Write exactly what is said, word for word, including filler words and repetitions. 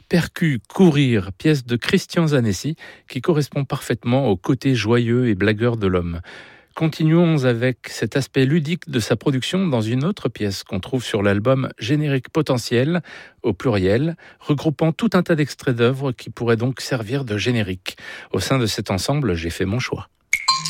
Percu courir, pièce de Christian Zanessi, qui correspond parfaitement au côté joyeux et blagueur de l'homme. Continuons avec cet aspect ludique de sa production dans une autre pièce qu'on trouve sur l'album Générique potentiel, au pluriel, regroupant tout un tas d'extraits d'œuvres qui pourraient donc servir de générique. Au sein de cet ensemble, j'ai fait mon choix.